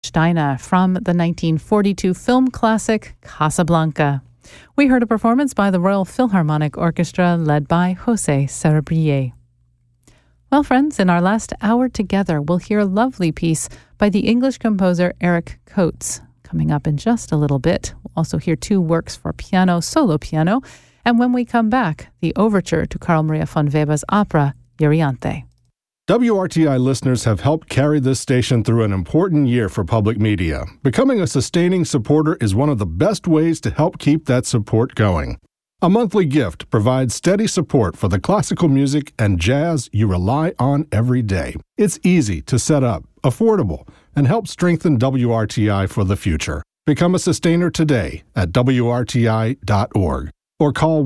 Steiner from the 1942 film classic Casablanca. We heard a performance by the Royal Philharmonic Orchestra led by José Sarabia. Well, friends, in our last hour together, we'll hear a lovely piece by the English composer Eric Coates. Coming up in just a little bit, we'll also hear 2 works for piano, solo piano, and when we come back, the overture to Carl Maria von Weber's opera, Euryanthe. WRTI listeners have helped carry this station through an important year for public media. Becoming a sustaining supporter is one of the best ways to help keep that support going. A monthly gift provides steady support for the classical music and jazz you rely on every day. It's easy to set up, affordable, and help strengthen WRTI for the future. Become a sustainer today at WRTI.org or call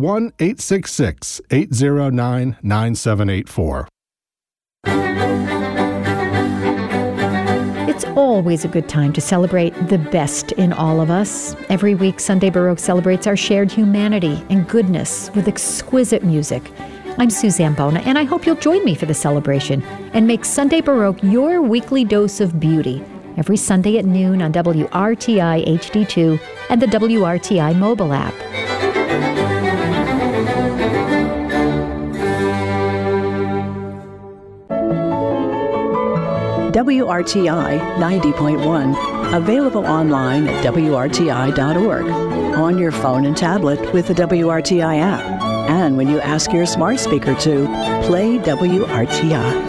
1-866-809-9784. It's always a good time to celebrate the best in all of us. Every week, Sunday Baroque celebrates our shared humanity and goodness with exquisite music. I'm Suzanne Bona, and I hope you'll join me for the celebration and make Sunday Baroque your weekly dose of beauty. Every Sunday at noon on WRTI HD2 and the WRTI mobile app. WRTI 90.1, available online at WRTI.org, on your phone and tablet with the WRTI app, and when you ask your smart speaker to play WRTI.